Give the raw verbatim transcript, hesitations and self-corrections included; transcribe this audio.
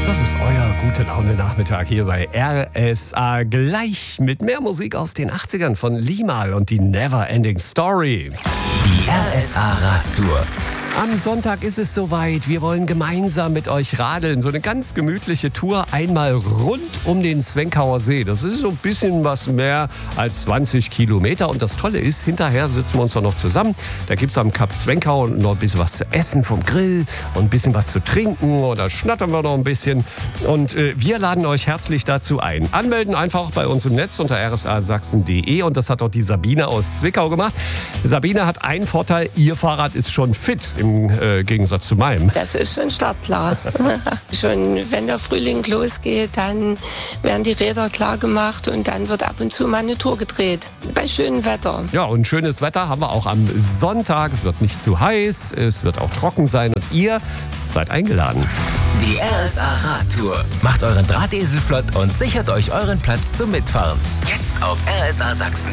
Das ist euer Gute-Laune-Nachmittag hier bei R S A. Gleich mit mehr Musik aus den achtzigern von Limahl und die Never Ending Story. Die R S A Radtour. Am Sonntag ist es soweit. Wir wollen gemeinsam mit euch radeln. So eine ganz gemütliche Tour einmal rund um den Zwenkauer See. Das ist so ein bisschen was mehr als zwanzig Kilometer. Und das Tolle ist, hinterher sitzen wir uns doch noch zusammen. Da gibt es am Kap Zwenkau noch ein bisschen was zu essen vom Grill und ein bisschen was zu trinken. Oder schnattern wir noch ein bisschen. Und äh, wir laden euch herzlich dazu ein. Anmelden einfach bei uns im Netz unter r s a sachsen punkt d e. Und das hat auch die Sabine aus Zwickau gemacht. Sabine hat einen Vorteil, ihr Fahrrad ist schon fit. Im äh, Gegensatz zu meinem. Das ist schon startklar. Schon wenn der Frühling losgeht, dann werden die Räder klar gemacht und dann wird ab und zu mal eine Tour gedreht. Bei schönem Wetter. Ja, und schönes Wetter haben wir auch am Sonntag. Es wird nicht zu heiß, es wird auch trocken sein und ihr seid eingeladen. Die R S A Radtour. Macht euren Drahtesel flott und sichert euch euren Platz zum Mitfahren. Jetzt auf R S A Sachsen.